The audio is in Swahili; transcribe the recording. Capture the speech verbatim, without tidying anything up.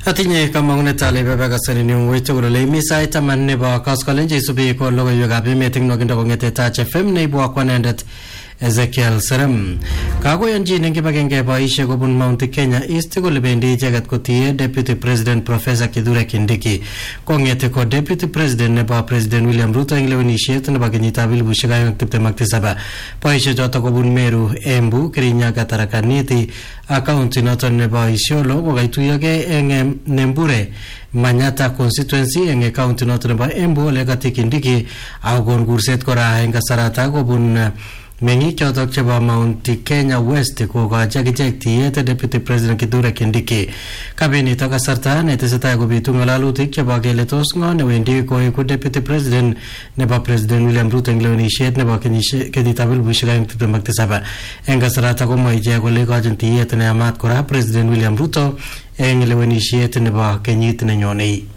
Atinye kamang'unet ale bebe kasari ni wecho kole mi sait taman nebo koskoleny isubi ko logoiwekab emet eng nokindo kong'ete Touch F M neibu akwanendet Ezekiel Serem. Kakoyanjin eng kibagenge boisie kobun Mount Kenya East kole bendi icheket kotie Deputy President Professor Kithure Kindiki. Kong'ete ko Deputy President nebo President William Ruto eng lewenisiet nebo kenyitab elipusiek aeng ak tiptem ak tisab. Boisie choto kobun Meru, Embu, Kirinyaga, Tharaka Nithi ak county noton nebo Isiolo kokaituyogei eng Nembure Manyata constituency eng county noton nebo Embu ole kati Kindiki akon kurset kora eng kasarata kobun meng'ik chotok chebo Mount Kenya West kokochi akichek tiyet Deputy President Kithure Kindiki. Kabinito kasarta netesetai kobitu ng'alalutik chebo kele tos ng'o newendi koeku Deputy President nebo President William Ruto eng lewenisiet nebo kenyitab elipusiek aeng tiptem ak tisab. Eng kasarata komwa ichek kole ikochin tiyet neyamat kora President William Ruto eng lewenisiet nebo kenyit nenyonei.